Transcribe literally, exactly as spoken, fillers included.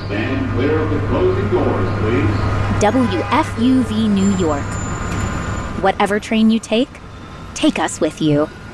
Stand clear of the closing doors, please. W F U V New York. Whatever train you take, take us with you.